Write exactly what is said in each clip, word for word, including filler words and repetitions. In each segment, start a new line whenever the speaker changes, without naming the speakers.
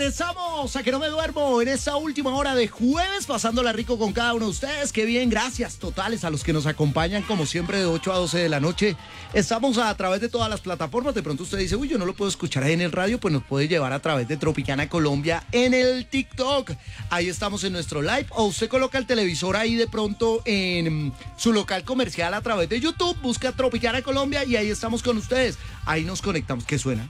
Regresamos a Que No Me Duermo en esta última hora de jueves, pasándola rico con cada uno de ustedes. Qué bien, gracias totales a los que nos acompañan como siempre de ocho a doce de la noche. Estamos a, a través de todas las plataformas. De pronto usted dice, uy, yo no lo puedo escuchar ahí en el radio, pues nos puede llevar a través de Tropicana Colombia en el TikTok. Ahí estamos en nuestro live. O usted coloca el televisor ahí de pronto en su local comercial a través de YouTube, busca Tropicana Colombia y ahí estamos con ustedes. Ahí nos conectamos. ¿Qué suena?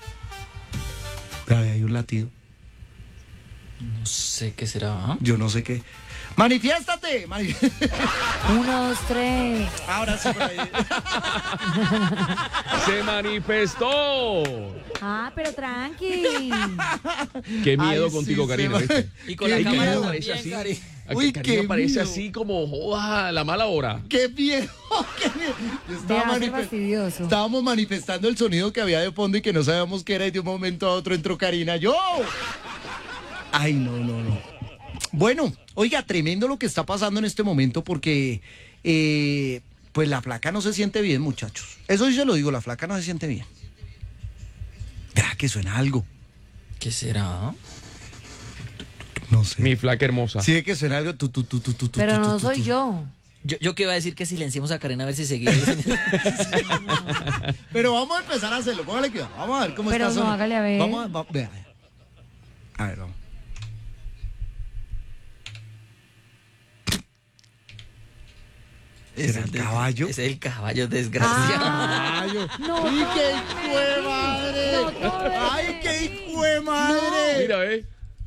Hay un latido.
No sé qué será.
Yo no sé qué. ¡Manifiéstate! Manif
Uno, dos, tres.
Ahora sí por ahí.
¡Se manifestó!
Ah, pero tranqui.
Qué miedo
Ay,
contigo,
sí,
Karina,
se
¿viste?
Y con
Qué
la cámara
miedo.
también,
Parece
Cari.
así.
Uy,
Karina
qué
parece
miedo.
así como, joda, la mala hora.
¡Qué miedo! ¡Qué miedo! Yo estaba
Deja de ser
manif-
fastidioso.
Estábamos manifestando el sonido que había de fondo y que no sabíamos qué era y de un momento a otro entró Karina. ¡Yo! Ay, no, no, no. Bueno, oiga, tremendo lo que está pasando en este momento porque eh, pues la flaca no se siente bien, muchachos. Eso sí se lo digo, la flaca no se siente bien. ¿Será que suena algo?
¿Qué será?
No sé.
Mi flaca hermosa.
Sí, que suena algo. Tu, tu, tu, tu, tu, tu,
Pero
tu,
no
tu,
soy
tu.
yo.
Yo, yo que iba a decir que silenciemos a Karina a ver si seguía.
Pero vamos a empezar a hacerlo. Póngale cuidado. Vamos a ver cómo
Pero
está
no,
sonando.
hágale a ver.
Vamos a, va- vea, vea. A ver, vamos. ¿Será el caballo?
Es el caballo, desgraciado.
Caballo.
No,
¡Y qué
tome.
hijo de madre!
No, tome.
¡Ay, qué hijo de madre!
Mira, eh.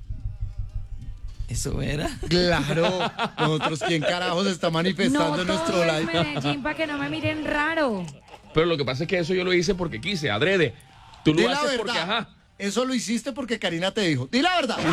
Eso era.
Claro, nosotros quién carajos está manifestando
No,
en nuestro
todo es
live.
Medellín para que no me miren raro.
Pero lo que pasa es que eso yo lo hice porque quise, adrede. Tú lo
Di la
haces porque,
verdad.
ajá.
Eso lo hiciste porque Karina te dijo. Di la verdad.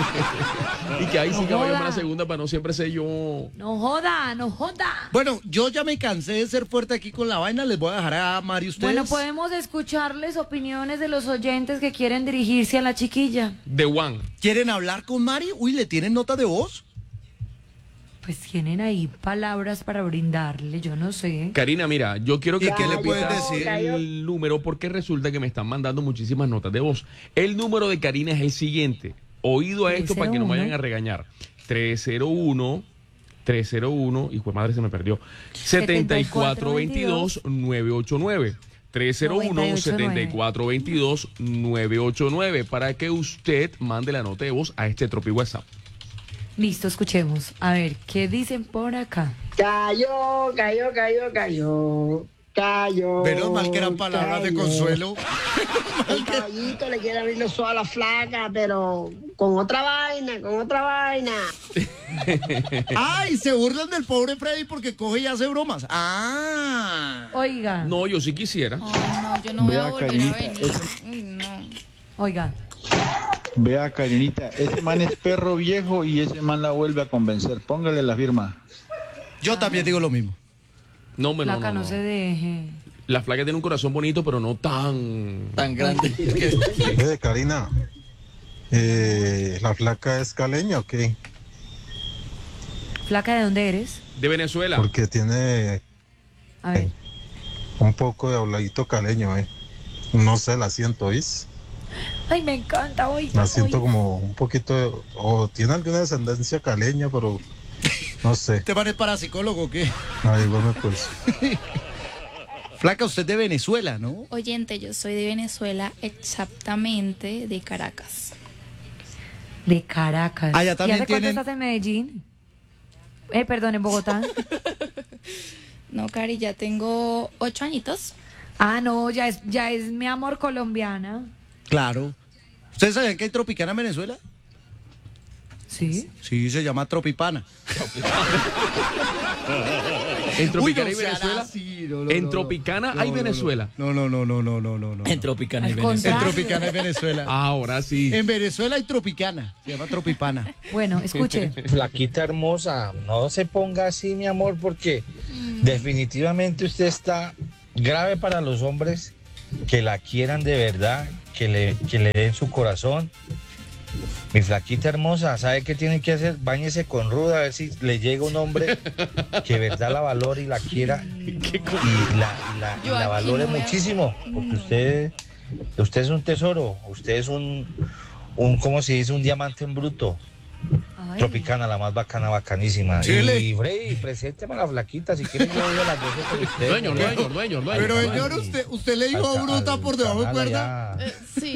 Y que ahí sí
No
que vaya
joda.
la segunda para no siempre ser yo.
No joda, no joda.
Bueno, yo ya me cansé de ser fuerte aquí con la vaina. Les voy a dejar a Mari ustedes.
Bueno, podemos escucharles opiniones de los oyentes que quieren dirigirse a la chiquilla.
The One.
¿Quieren hablar con Mari? Uy, ¿le tienen nota de voz?
Pues tienen ahí palabras para brindarle, yo no sé.
Karina, mira, yo quiero que
¿Y qué
tú
le
me
puedes
pidas
decir?
el número porque resulta que me están mandando muchísimas notas de voz. El número de Karina es el siguiente. Oído a esto para que no me vayan a regañar. tres cero uno, tres cero uno, hijo de madre se me perdió. setenta y cuatro veintidós, nueve ocho nueve. tres cero uno, setenta y cuatro veintidós, nueve ocho nueve para que usted mande la nota de voz a este Tropi WhatsApp.
Listo, escuchemos. A ver, ¿qué dicen por acá?
Cayó, cayó, cayó, cayó. Cayó.
Menos mal que eran palabras de
cayó.
consuelo.
El caballito le quiere abrir los ojos a la flaca, pero con otra vaina, con otra vaina.
Ay, se burlan del pobre Freddy porque coge y hace bromas. Ah.
Oiga,
No, yo sí quisiera.
Ay, no, yo no voy a volver a venir. Uy, no.
oiga.
Vea, Karinita, ese man es perro viejo y ese man la vuelve a convencer. Póngale la firma.
Yo también digo lo mismo.
No, me no,
Flaca,
no,
no,
no.
se deje.
La flaca tiene un corazón bonito, pero no tan...
Tan grande.
Eh, Karina, eh, ¿la flaca es caleña o qué?
Flaca, ¿de dónde eres?
De Venezuela.
Porque tiene
A ver.
un poco de habladito caleño, ¿eh? No sé, la siento, ¿oís?
Ay, me encanta, oiga.
La siento
oiga.
como un poquito, de- o tiene alguna descendencia caleña, pero no sé.
¿Este man es parapsicólogo o qué?
Ahí bueno, pues.
Flaca, usted es de Venezuela, ¿no?
Oyente, yo soy de Venezuela, exactamente de Caracas.
De Caracas.
Ah, ya
¿Y
también
hace cuánto
tienen-
estás en Medellín? Eh, perdón, en Bogotá.
No, Cari, ya tengo ocho añitos.
Ah, no, ya es, ya es mi amor colombiana.
Claro. ¿Ustedes sabían que hay Tropicana en Venezuela?
¿Sí?
Sí, se llama Tropipana.
En Tropicana
Uy,
y
no sean
Venezuela.
así, no, no,
En
no,
Tropicana
no,
hay
no, no,
Venezuela.
No, no, no, no, no, no, no, no.
En Tropicana y
Al
Venezuela.
En
contrario.
Tropicana hay Venezuela.
Ahora sí.
En Venezuela hay Tropicana. Se llama Tropipana.
Bueno, escuche.
Flaquita hermosa, no se ponga así, mi amor, porque definitivamente usted está grave para los hombres que la quieran de verdad, que le, que le den su corazón. Mi flaquita hermosa, ¿sabe qué tiene que hacer? Báñese con ruda, a ver si le llega un hombre que de verdad la valore y la quiera y la, y la, y
Yo
la
aquí
valore
no voy a-
muchísimo, porque usted, usted es un tesoro, usted es un, un, ¿cómo se dice? Un diamante en bruto.
Ay.
Tropicana, la más bacana, bacanísima.
Chile.
Y Freddy, presénteme a la flaquita, si quieren yo voy a las doce con usted.
Dueño, dueño, dueño, dueño.
Pero señor, usted, usted le dijo
Al ca-
bruta
al
por debajo de
canal
cuerda.
allá.
Eh, sí,